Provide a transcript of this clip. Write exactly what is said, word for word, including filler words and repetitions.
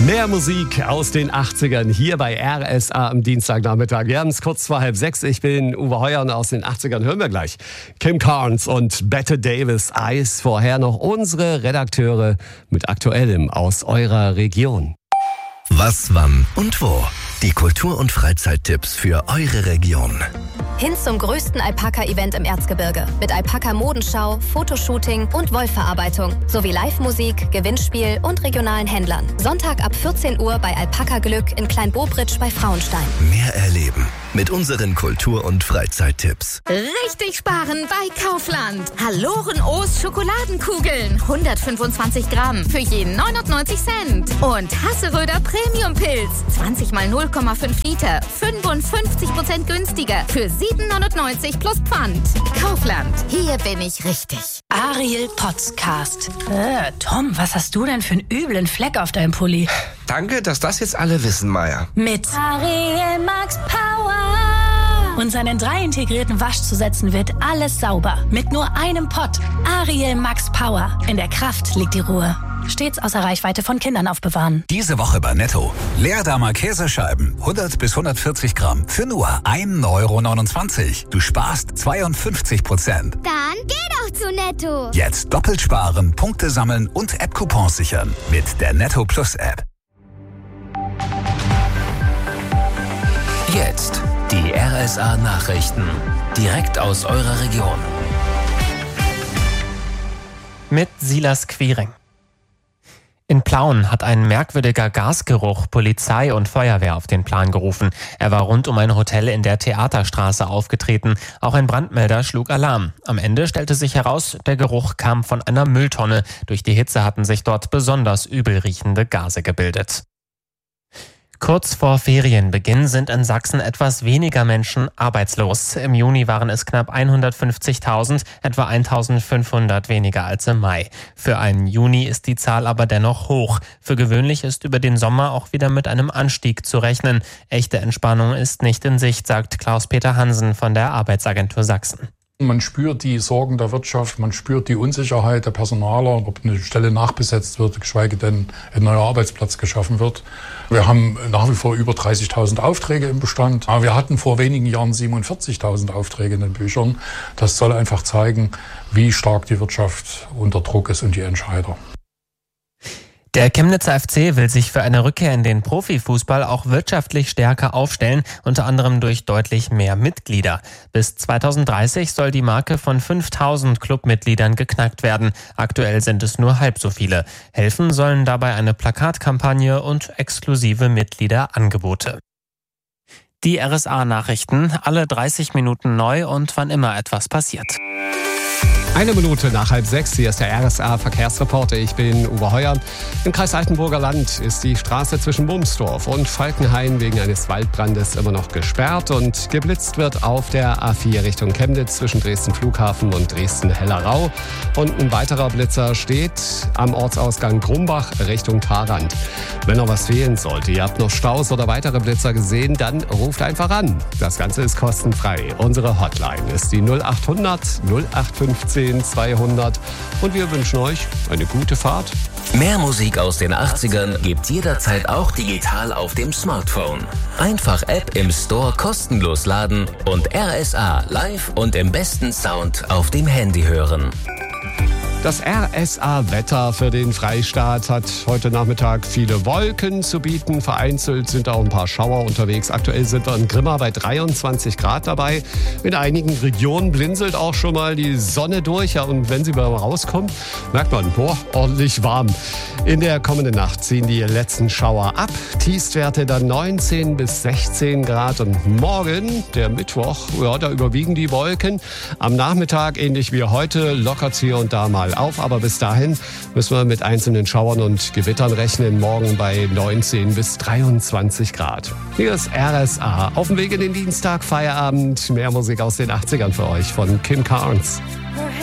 Mehr Musik aus den achtzigern hier bei R S A am Dienstagnachmittag. Wir haben es kurz vor halb sechs. Ich bin Uwe Heuer und aus den achtzigern hören wir gleich Kim Carnes und Bette Davis Eyes. Vorher noch unsere Redakteure mit Aktuellem aus eurer Region. Was, wann und wo? Die Kultur- und Freizeittipps für eure Region. Hin zum größten Alpaka-Event im Erzgebirge. Mit Alpaka-Modenschau, Fotoshooting und Wollverarbeitung. Sowie Live-Musik, Gewinnspiel und regionalen Händlern. Sonntag ab vierzehn Uhr bei Alpaka Glück in Kleinbobritsch bei Frauenstein. Mehr erleben mit unseren Kultur- und Freizeittipps. Richtig sparen bei Kaufland. Halloren O's Schokoladenkugeln. hundertfünfundzwanzig Gramm für jeden neunundneunzig Cent. Und Hasseröder Premium-Pilz. zwanzig mal null Komma fünf Liter. fünfundfünfzig Prozent günstiger. Für sieben neunundneunzig plus Pfand. Kaufland. Hier bin ich richtig. Ariel Podcast. Äh, Tom, was hast du denn für einen üblen Fleck auf deinem Pulli? Danke, dass das jetzt alle wissen, Maya. Mit Ariel Max Power. Und seinen drei integrierten Waschzusätzen wird alles sauber. Mit nur einem Pott. Ariel Max Power. In der Kraft liegt die Ruhe. Stets außer Reichweite von Kindern aufbewahren. Diese Woche bei Netto. Leerdammer Käsescheiben. hundert bis hundertvierzig Gramm. Für nur ein Euro neunundzwanzig. Du sparst zweiundfünfzig Prozent. Dann geh doch zu Netto. Jetzt doppelt sparen, Punkte sammeln und App-Coupons sichern. Mit der Netto Plus App. Jetzt die R S A Nachrichten. Direkt aus eurer Region. Mit Silas Quiring. In Plauen hat ein merkwürdiger Gasgeruch Polizei und Feuerwehr auf den Plan gerufen. Er war rund um ein Hotel in der Theaterstraße aufgetreten. Auch ein Brandmelder schlug Alarm. Am Ende stellte sich heraus, der Geruch kam von einer Mülltonne. Durch die Hitze hatten sich dort besonders übel riechende Gase gebildet. Kurz vor Ferienbeginn sind in Sachsen etwas weniger Menschen arbeitslos. Im Juni waren es knapp hundertfünfzigtausend, etwa eintausendfünfhundert weniger als im Mai. Für einen Juni ist die Zahl aber dennoch hoch. Für gewöhnlich ist über den Sommer auch wieder mit einem Anstieg zu rechnen. Echte Entspannung ist nicht in Sicht, sagt Klaus-Peter Hansen von der Arbeitsagentur Sachsen. Man spürt die Sorgen der Wirtschaft, man spürt die Unsicherheit der Personaler, ob eine Stelle nachbesetzt wird, geschweige denn ein neuer Arbeitsplatz geschaffen wird. Wir haben nach wie vor über dreißigtausend Aufträge im Bestand. Aber wir hatten vor wenigen Jahren siebenundvierzigtausend Aufträge in den Büchern. Das soll einfach zeigen, wie stark die Wirtschaft unter Druck ist und die Entscheider. Der Chemnitzer F C will sich für eine Rückkehr in den Profifußball auch wirtschaftlich stärker aufstellen, unter anderem durch deutlich mehr Mitglieder. Bis zweitausenddreißig soll die Marke von fünftausend Clubmitgliedern geknackt werden. Aktuell sind es nur halb so viele. Helfen sollen dabei eine Plakatkampagne und exklusive Mitgliederangebote. Die R S A-Nachrichten, alle dreißig Minuten neu und wann immer etwas passiert. Eine Minute nach halb sechs, hier ist der R S A-Verkehrsreporter. Ich bin Uwe Heuer. Im Kreis Altenburger Land ist die Straße zwischen Bumsdorf und Falkenhain wegen eines Waldbrandes immer noch gesperrt und geblitzt wird auf der A vier Richtung Chemnitz zwischen Dresden Flughafen und Dresden-Hellerau. Und ein weiterer Blitzer steht am Ortsausgang Grumbach Richtung Tharand. Wenn noch was fehlen sollte, ihr habt noch Staus oder weitere Blitzer gesehen, dann ruft einfach an. Das Ganze ist kostenfrei. Unsere Hotline ist die null achthundert null acht fünfzehn zweihundert und wir wünschen euch eine gute Fahrt. Mehr Musik aus den achtzigern gibt's jederzeit auch digital auf dem Smartphone. Einfach App im Store kostenlos laden und R S A live und im besten Sound auf dem Handy hören. Das R S A-Wetter für den Freistaat hat heute Nachmittag viele Wolken zu bieten. Vereinzelt sind auch ein paar Schauer unterwegs. Aktuell sind wir in Grimma bei dreiundzwanzig Grad dabei. In einigen Regionen blinzelt auch schon mal die Sonne durch. Ja, und wenn sie mal rauskommt, merkt man, boah, ordentlich warm. In der kommenden Nacht ziehen die letzten Schauer ab. Tiefstwerte dann neunzehn bis sechzehn Grad. Und morgen, der Mittwoch, ja, da überwiegen die Wolken. Am Nachmittag, ähnlich wie heute, lockert hier und da mal auf, aber bis dahin müssen wir mit einzelnen Schauern und Gewittern rechnen. Morgen bei neunzehn bis dreiundzwanzig Grad. Hier ist R S A. Auf dem Weg in den Dienstag, Feierabend. Mehr Musik aus den achtzigern für euch von Kim Carnes.